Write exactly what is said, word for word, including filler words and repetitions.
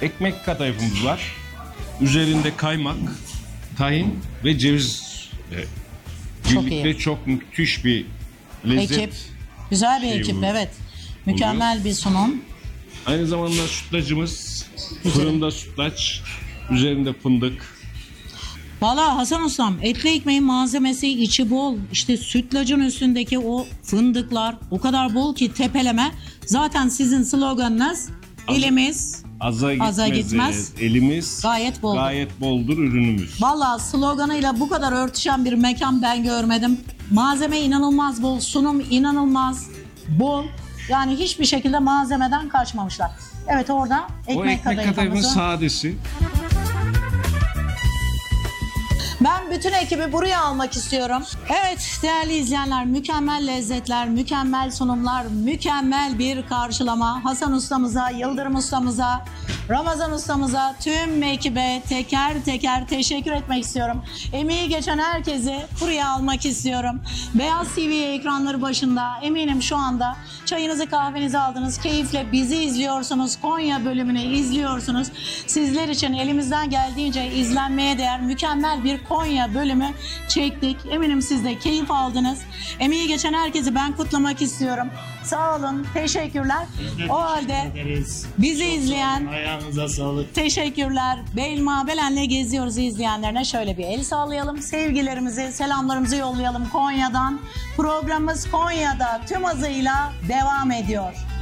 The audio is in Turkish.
ekmek kadayıfımız var. Üzerinde kaymak, tahin ve ceviz e, Çok birlikte iyi. çok müthiş bir lezzet. Ekip. Güzel bir şey ekip, oluyor. evet. Mükemmel bir sunum. Aynı zamanda sütlacımız, fırında sütlaç, üzerinde fındık. Valla Hasan Ustam, etli ekmeğin malzemesi içi bol. İşte sütlacın üstündeki o fındıklar o kadar bol ki tepeleme. Zaten sizin sloganınız elimiz Aza gitmez, Aza gitmez. elimiz gayet bol. gayet boldur ürünümüz. Valla sloganıyla bu kadar örtüşen bir mekan ben görmedim. Malzeme inanılmaz bol, sunum inanılmaz bol. Yani hiçbir şekilde malzemeden kaçmamışlar. Evet, orada ekmek, O ekmek kadayıfın kadayıfımızı. sadesi. Ben bütün ekibi buraya almak istiyorum. Evet değerli izleyenler, mükemmel lezzetler, mükemmel sunumlar, mükemmel bir karşılama. Hasan ustamıza, Yıldırım ustamıza, Ramazan ustamıza, tüm ekibe teker teker teşekkür etmek istiyorum. Emeği geçen herkesi buraya almak istiyorum. Beyaz T V ekranları başında eminim şu anda çayınızı kahvenizi aldınız. Keyifle bizi izliyorsunuz. Konya bölümünü izliyorsunuz. Sizler için elimizden geldiğince izlenmeye değer mükemmel bir Konya bölümü çektik. Eminim siz de keyif aldınız. Emeği geçen herkesi ben kutlamak istiyorum. Sağ olun, teşekkürler. O halde bizi izleyen, ayağınıza sağlık. teşekkürler. Belma Belen'le geziyoruz izleyenlerine şöyle bir el sallayalım. Sevgilerimizi, selamlarımızı yollayalım Konya'dan. Programımız Konya'da tüm hızıyla devam ediyor.